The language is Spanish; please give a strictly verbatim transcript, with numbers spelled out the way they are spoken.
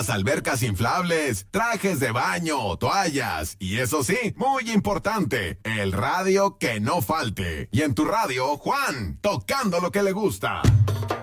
albercas inflables, trajes de baño, toallas y eso sí, muy importante, el radio que no falte. Y en tu radio, Juan, tocando lo que le gusta.